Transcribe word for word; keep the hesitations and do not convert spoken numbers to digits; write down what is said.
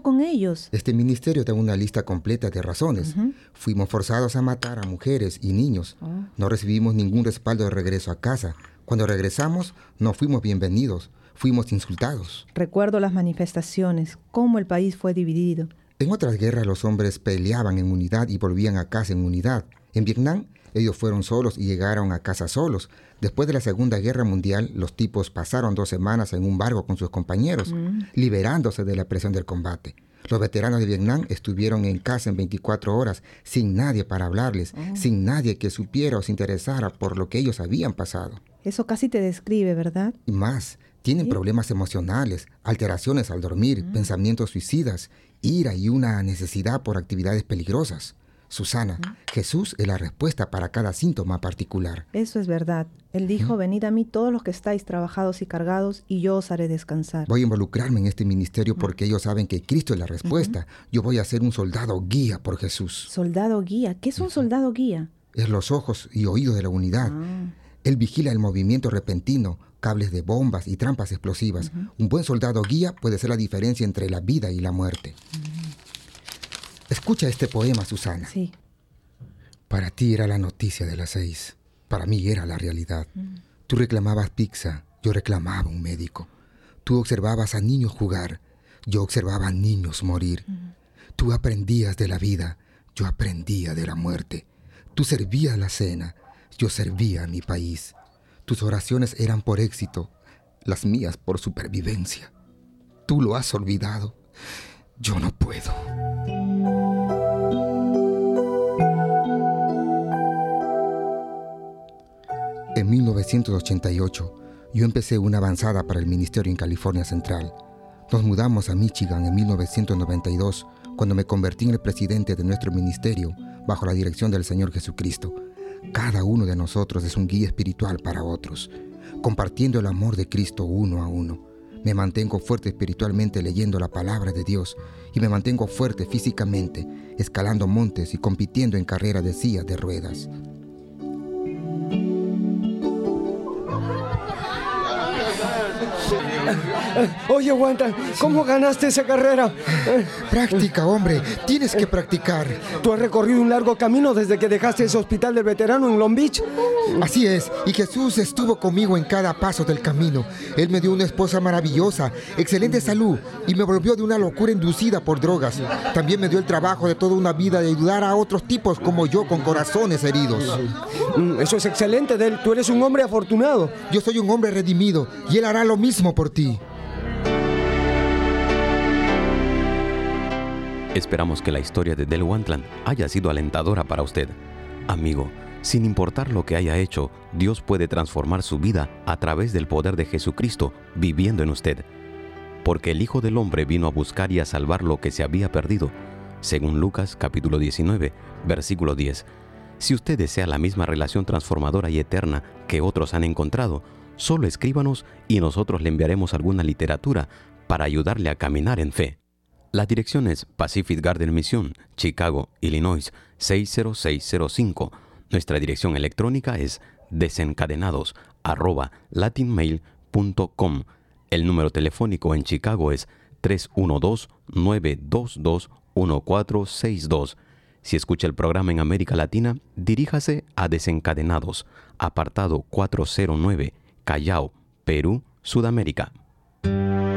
con ellos? Este ministerio da una lista completa de razones. Uh-huh. Fuimos forzados a matar a mujeres y niños. Oh. No recibimos ningún respaldo de regreso a casa. Cuando regresamos, no fuimos bienvenidos. Fuimos insultados. Recuerdo las manifestaciones, cómo el país fue dividido. En otras guerras los hombres peleaban en unidad y volvían a casa en unidad. En Vietnam, ellos fueron solos y llegaron a casa solos. Después de la Segunda Guerra Mundial, los tipos pasaron dos semanas en un barco con sus compañeros, mm. liberándose de la presión del combate. Los veteranos de Vietnam estuvieron en casa en veinticuatro horas, sin nadie para hablarles, oh. sin nadie que supiera o se interesara por lo que ellos habían pasado. Eso casi te describe, ¿verdad? Y más, tienen ¿Sí? problemas emocionales, alteraciones al dormir, mm. pensamientos suicidas, ira y una necesidad por actividades peligrosas. Susana, ¿Mm? Jesús es la respuesta para cada síntoma particular. Eso es verdad. Él dijo, ¿Mm? venid a mí todos los que estáis trabajados y cargados, y yo os haré descansar. Voy a involucrarme en este ministerio ¿Mm? porque ellos saben que Cristo es la respuesta. ¿Mm? Yo voy a ser un soldado guía por Jesús. ¿Soldado guía? ¿Qué es un soldado guía? Es los ojos y oídos de la unidad. Ah. Él vigila el movimiento repentino, cables de bombas y trampas explosivas. Uh-huh. Un buen soldado guía puede ser la diferencia entre la vida y la muerte. Uh-huh. Escucha este poema, Susana. Sí. Para ti era la noticia de las seis. Para mí era la realidad. Uh-huh. Tú reclamabas pizza, yo reclamaba un médico. Tú observabas a niños jugar, yo observaba a niños morir. Uh-huh. Tú aprendías de la vida, yo aprendía de la muerte. Tú servías la cena, yo servía a mi país. Tus oraciones eran por éxito, las mías por supervivencia. Tú lo has olvidado. Yo no puedo. En mil novecientos ochenta y ocho, yo empecé una avanzada para el ministerio en California Central. Nos mudamos a Michigan en mil novecientos noventa y dos, cuando me convertí en el presidente de nuestro ministerio, bajo la dirección del Señor Jesucristo. Cada uno de nosotros es un guía espiritual para otros, compartiendo el amor de Cristo uno a uno. Me mantengo fuerte espiritualmente leyendo la palabra de Dios y me mantengo fuerte físicamente, escalando montes y compitiendo en carreras de sillas de ruedas. Oye, Wanda, ¿cómo ganaste esa carrera? Práctica, hombre. Tienes que practicar. ¿Tú has recorrido un largo camino desde que dejaste ese hospital del veterano en Long Beach? Así es. Y Jesús estuvo conmigo en cada paso del camino. Él me dio una esposa maravillosa, excelente salud, y me volvió de una locura inducida por drogas. También me dio el trabajo de toda una vida de ayudar a otros tipos como yo con corazones heridos. Eso es excelente, Del. Tú eres un hombre afortunado. Yo soy un hombre redimido y Él hará lo mismo por ti. Esperamos que la historia de Del Wantland haya sido alentadora para usted. Amigo, sin importar lo que haya hecho, Dios puede transformar su vida a través del poder de Jesucristo viviendo en usted. Porque el Hijo del Hombre vino a buscar y a salvar lo que se había perdido, según Lucas capítulo diecinueve, versículo diez. Si usted desea la misma relación transformadora y eterna que otros han encontrado, solo escríbanos y nosotros le enviaremos alguna literatura para ayudarle a caminar en fe. La dirección es Pacific Garden Mission, Chicago, Illinois, seis cero seis cero cinco. Nuestra dirección electrónica es desencadenados arroba latinmail punto com. El número telefónico en Chicago es tres uno dos, nueve dos dos, uno cuatro seis dos. Si escucha el programa en América Latina, diríjase a Desencadenados, apartado cuatrocientos nueve, Callao, Perú, Sudamérica.